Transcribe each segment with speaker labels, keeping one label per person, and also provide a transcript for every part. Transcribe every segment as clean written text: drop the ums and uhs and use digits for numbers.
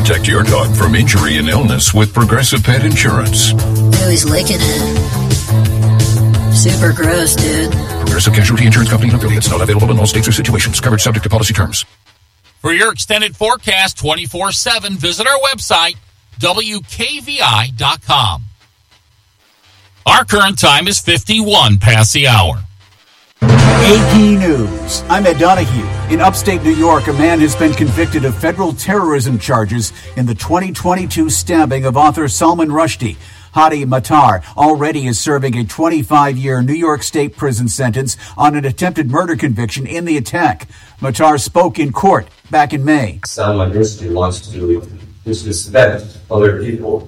Speaker 1: Protect your dog from injury and illness with Progressive Pet Insurance.
Speaker 2: Oh, he's licking it. Super gross, dude.
Speaker 1: Progressive Casualty Insurance Company and affiliates. Not available in all states or situations. Coverage subject to policy terms.
Speaker 3: For your extended forecast 24/7, visit our website, WKVI.com. Our current time is 51 past the hour.
Speaker 4: AP News. I'm Ed Donahue. In upstate New York, a man has been convicted of federal terrorism charges in the 2022 stabbing of author Salman Rushdie. Hadi Matar already is serving a 25-year New York State prison sentence on an attempted murder conviction in the attack. Matar spoke in court back in May.
Speaker 5: Salman Rushdie wants to disrespect other people.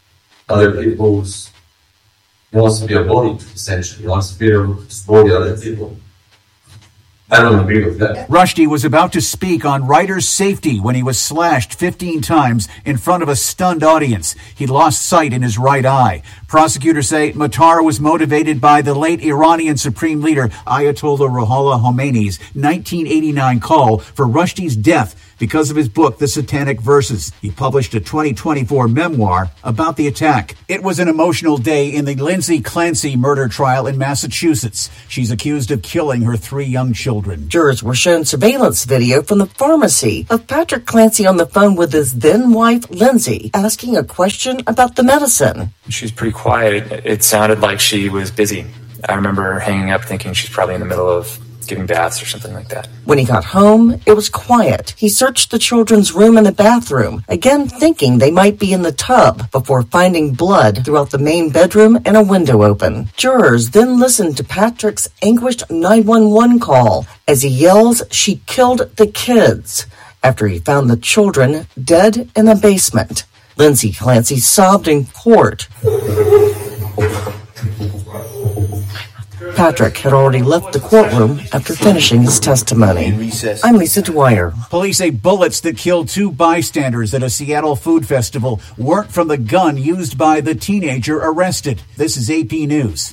Speaker 5: He wants to be a bully, essentially. He wants to bully other people. I don't agree with that.
Speaker 4: Rushdie was about to speak on writer's safety when he was slashed 15 times in front of a stunned audience. He lost sight in his right eye. Prosecutors say Matar was motivated by the late Iranian Supreme Leader Ayatollah Ruhollah Khomeini's 1989 call for Rushdie's death because of his book, The Satanic Verses. He published a 2024 memoir about the attack. It was an emotional day in the Lindsay Clancy murder trial in Massachusetts. She's accused of killing her 3 young children.
Speaker 6: Jurors were shown surveillance video from the pharmacy of Patrick Clancy on the phone with his then-wife, Lindsay, asking a question about the medicine.
Speaker 7: She was pretty quiet. It sounded like she was busy. I remember hanging up thinking she's probably in the middle of giving baths or something like that.
Speaker 6: When he got home, it was quiet. He searched the children's room and the bathroom, again thinking they might be in the tub, before finding blood throughout the main bedroom and a window open. Jurors then listened to Patrick's anguished 911 call as he yells she killed the kids after he found the children dead in a basement. Lindsay Clancy sobbed in court. Patrick had already left the courtroom after finishing his testimony. I'm Lisa Dwyer.
Speaker 4: Police say bullets that killed 2 bystanders at a Seattle food festival weren't from the gun used by the teenager arrested. This is AP News.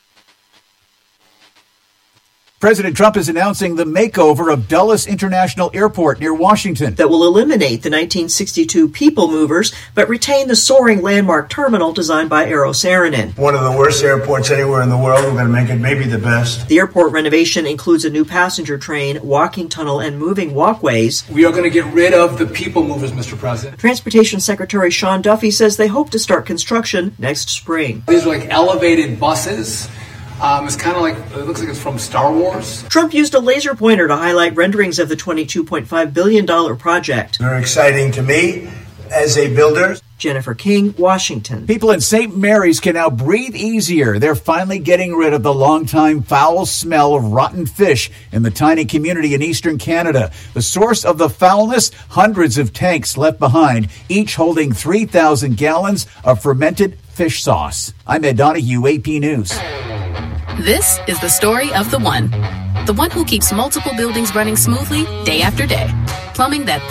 Speaker 4: President Trump is announcing the makeover of Dulles International Airport near Washington
Speaker 8: that will eliminate the 1962 people movers but retain the soaring landmark terminal designed by Eero Saarinen.
Speaker 9: One of the worst airports anywhere in the world. We're going to make it maybe the best.
Speaker 8: The airport renovation includes a new passenger train, walking tunnel, and moving walkways.
Speaker 10: We are going to get rid of the people movers, Mr. President.
Speaker 8: Transportation Secretary Sean Duffy says they hope to start construction next spring.
Speaker 10: These are like elevated buses. It's kind of like, it looks like it's from Star Wars.
Speaker 8: Trump used a laser pointer to highlight renderings of the $22.5 billion project.
Speaker 9: Very exciting to me as a builder.
Speaker 8: Jennifer King, Washington.
Speaker 4: People in St. Mary's can now breathe easier. They're finally getting rid of the longtime foul smell of rotten fish in the tiny community in eastern Canada. The source of the foulness, hundreds of tanks left behind, each holding 3,000 gallons of fermented fish sauce. I'm Ed Donahue, AP News.
Speaker 11: This is the story of the one who keeps multiple buildings running smoothly day after day. Plumbing that